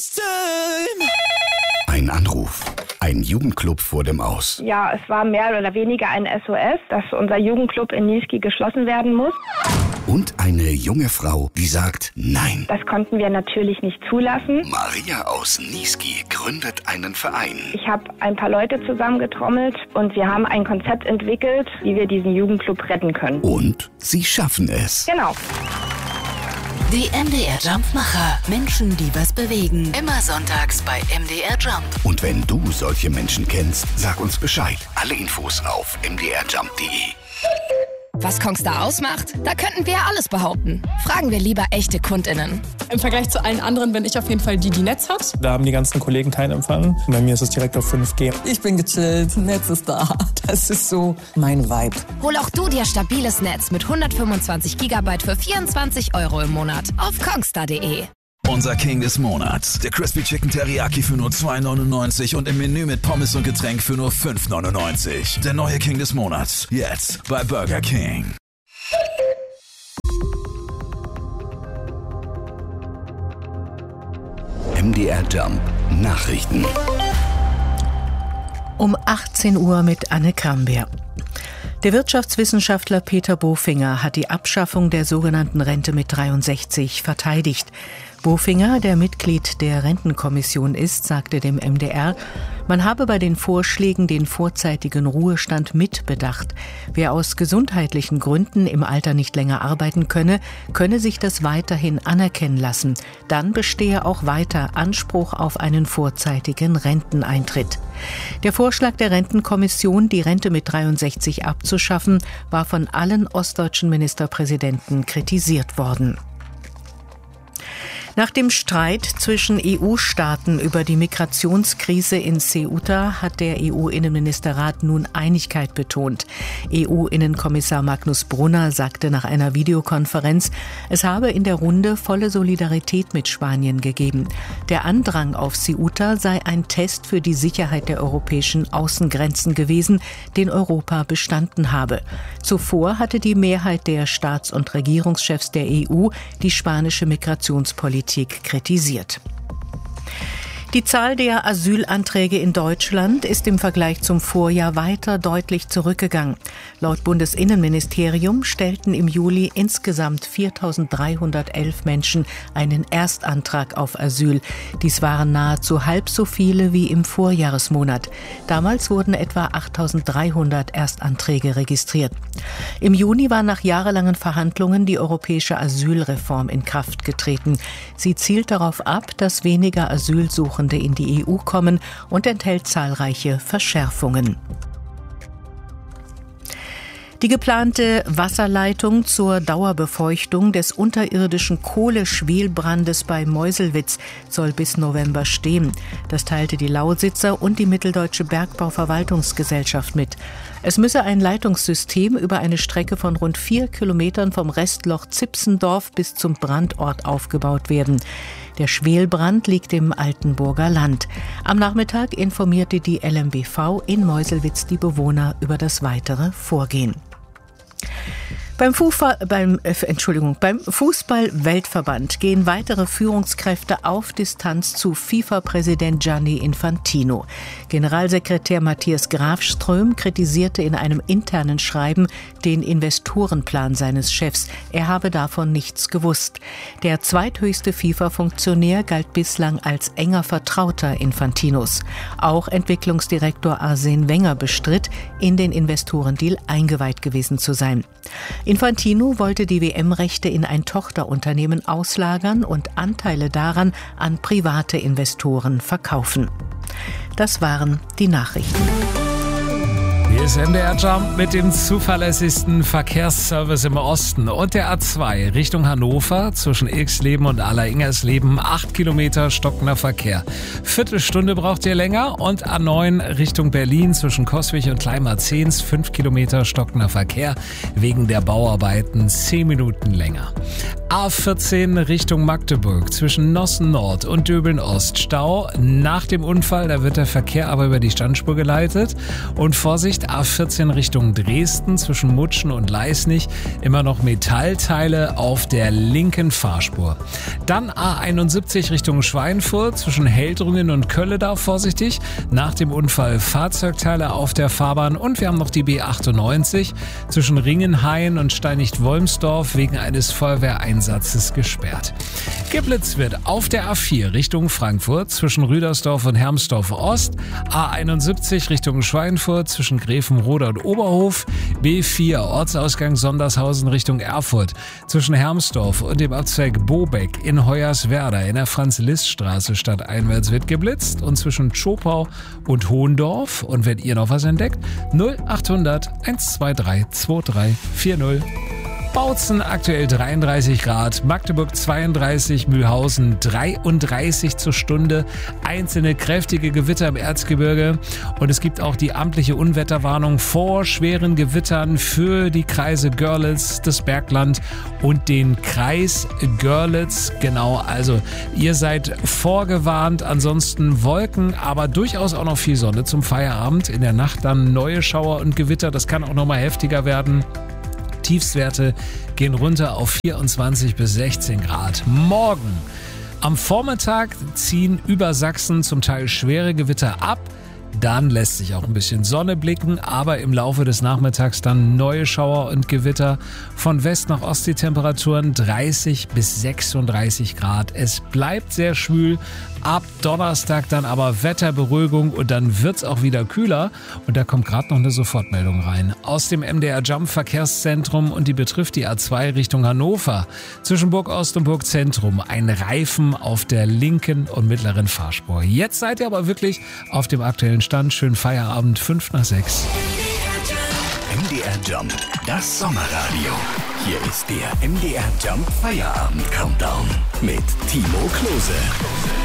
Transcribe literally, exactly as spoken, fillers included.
Ein Anruf. Ein Jugendclub vor dem Aus. Ja, es war mehr oder weniger ein S O S, dass unser Jugendclub in Niesky geschlossen werden muss. Und eine junge Frau, die sagt Nein. Das konnten wir natürlich nicht zulassen. Maria aus Niesky gründet einen Verein. Ich habe ein paar Leute zusammengetrommelt und wir haben ein Konzept entwickelt, wie wir diesen Jugendclub retten können. Und sie schaffen es. Genau. Die M D R Jump-Macher. Menschen, die was bewegen. Immer sonntags bei M D R Jump. Und wenn du solche Menschen kennst, sag uns Bescheid. Alle Infos auf m d r jump punkt d e. Was Kongstar ausmacht? Da könnten wir ja alles behaupten. Fragen wir lieber echte KundInnen. Im Vergleich zu allen anderen bin ich auf jeden Fall die, die Netz hat. Da haben die ganzen Kollegen keinen Empfang. Bei mir ist es direkt auf fünf G. Ich bin gechillt, Netz ist da. Das ist so mein Vibe. Hol auch du dir stabiles Netz mit hundertfünfundzwanzig Gigabyte für vierundzwanzig Euro im Monat auf kongstar punkt de. Unser King des Monats. Der Crispy Chicken Teriyaki für nur zwei neunundneunzig und im Menü mit Pommes und Getränk für nur fünf neunundneunzig. Der neue King des Monats. Jetzt bei Burger King. M D R Jump Nachrichten. Um achtzehn Uhr mit Anne Krambeer. Der Wirtschaftswissenschaftler Peter Bofinger hat die Abschaffung der sogenannten Rente mit dreiundsechzig verteidigt. Bofinger, der Mitglied der Rentenkommission ist, sagte dem M D R, man habe bei den Vorschlägen den vorzeitigen Ruhestand mitbedacht. Wer aus gesundheitlichen Gründen im Alter nicht länger arbeiten könne, könne sich das weiterhin anerkennen lassen. Dann bestehe auch weiter Anspruch auf einen vorzeitigen Renteneintritt. Der Vorschlag der Rentenkommission, die Rente mit dreiundsechzig abzuschaffen, war von allen ostdeutschen Ministerpräsidenten kritisiert worden. Nach dem Streit zwischen E U-Staaten über die Migrationskrise in Ceuta hat der E U-Innenministerrat nun Einigkeit betont. E U-Innenkommissar Magnus Brunner sagte nach einer Videokonferenz, es habe in der Runde volle Solidarität mit Spanien gegeben. Der Andrang auf Ceuta sei ein Test für die Sicherheit der europäischen Außengrenzen gewesen, den Europa bestanden habe. Zuvor hatte die Mehrheit der Staats- und Regierungschefs der E U die spanische Migrationspolitik kritisiert. Die Zahl der Asylanträge in Deutschland ist im Vergleich zum Vorjahr weiter deutlich zurückgegangen. Laut Bundesinnenministerium stellten im Juli insgesamt viertausenddreihundertelf Menschen einen Erstantrag auf Asyl. Dies waren nahezu halb so viele wie im Vorjahresmonat. Damals wurden etwa achttausenddreihundert Erstanträge registriert. Im Juni war nach jahrelangen Verhandlungen die europäische Asylreform in Kraft getreten. Sie zielt darauf ab, dass weniger Asylsuchende in die E U kommen und enthält zahlreiche Verschärfungen. Die geplante Wasserleitung zur Dauerbefeuchtung des unterirdischen Kohleschwelbrandes bei Meuselwitz soll bis November stehen. Das teilte die Lausitzer und die Mitteldeutsche Bergbauverwaltungsgesellschaft mit. Es müsse ein Leitungssystem über eine Strecke von rund vier Kilometern vom Restloch Zipsendorf bis zum Brandort aufgebaut werden. Der Schwelbrand liegt im Altenburger Land. Am Nachmittag informierte die L M B V in Meuselwitz die Bewohner über das weitere Vorgehen. Beim, Fufa, beim, äh, Entschuldigung, beim Fußball-Weltverband gehen weitere Führungskräfte auf Distanz zu FIFA-Präsident Gianni Infantino. Generalsekretär Matthias Grafström kritisierte in einem internen Schreiben den Investorenplan seines Chefs. Er habe davon nichts gewusst. Der zweithöchste FIFA-Funktionär galt bislang als enger Vertrauter Infantinos. Auch Entwicklungsdirektor Arsene Wenger bestritt, in den Investorendeal eingeweiht gewesen zu sein. Infantino wollte die W M-Rechte in ein Tochterunternehmen auslagern und Anteile daran an private Investoren verkaufen. Das waren die Nachrichten. Hier ist M D R Jump mit dem zuverlässigsten Verkehrsservice im Osten und der A zwei Richtung Hannover zwischen Ilksleben und Aller-Ingersleben. Acht Kilometer stockender Verkehr. Viertelstunde braucht ihr länger und A neun Richtung Berlin zwischen Coswig und Kleinmarzens. Fünf Kilometer stockender Verkehr wegen der Bauarbeiten. Zehn Minuten länger. A vierzehn Richtung Magdeburg zwischen Nossen Nord und Döbeln Ost. Stau nach dem Unfall, da wird der Verkehr aber über die Standspur geleitet. Und Vorsicht, A vierzehn Richtung Dresden zwischen Mutschen und Leisnig immer noch Metallteile auf der linken Fahrspur. Dann A einundsiebzig Richtung Schweinfurt zwischen Heldrungen und Kölledau vorsichtig. Nach dem Unfall Fahrzeugteile auf der Fahrbahn und wir haben noch die B achtundneunzig zwischen Ringenhain und Steinicht-Wolmsdorf wegen eines Feuerwehreinsatzes gesperrt. Geblitzt wird auf der A vier Richtung Frankfurt zwischen Rüdersdorf und Hermsdorf Ost, A einundsiebzig Richtung Schweinfurt zwischen Grevenrode und Oberhof, B vier Ortsausgang Sondershausen Richtung Erfurt zwischen Hermsdorf und dem Abzweig Bobeck in Hoyerswerda in der Franz-Liszt-Straße stadteinwärts wird geblitzt und zwischen Zschopau und Hohendorf. Und wenn ihr noch was entdeckt, null achthundert eins zwei drei zwei drei vier null. Bautzen aktuell dreiunddreißig Grad, Magdeburg zweiunddreißig, Mühlhausen dreiunddreißig zur Stunde, einzelne kräftige Gewitter im Erzgebirge und es gibt auch die amtliche Unwetterwarnung vor schweren Gewittern für die Kreise Görlitz, das Bergland und den Kreis Görlitz. Genau, also ihr seid vorgewarnt, ansonsten Wolken, aber durchaus auch noch viel Sonne zum Feierabend. In der Nacht dann neue Schauer und Gewitter, das kann auch noch mal heftiger werden. Tiefstwerte gehen runter auf vierundzwanzig bis sechzehn Grad. Morgen am Vormittag ziehen über Sachsen zum Teil schwere Gewitter ab. Dann lässt sich auch ein bisschen Sonne blicken, aber im Laufe des Nachmittags dann neue Schauer und Gewitter. Von West nach Ost die Temperaturen dreißig bis sechsunddreißig Grad. Es bleibt sehr schwül. Ab Donnerstag dann aber Wetterberuhigung und dann wird's auch wieder kühler. Und da kommt gerade noch eine Sofortmeldung rein. Aus dem M D R Jump Verkehrszentrum und die betrifft die A zwei Richtung Hannover. Zwischen Burg Ost und Burg Zentrum ein Reifen auf der linken und mittleren Fahrspur. Jetzt seid ihr aber wirklich auf dem aktuellen Stand. Schönen Feierabend, fünf nach sechs. M D R Jump, das Sommerradio. Hier ist der M D R Jump Feierabend Countdown mit Timo Klose.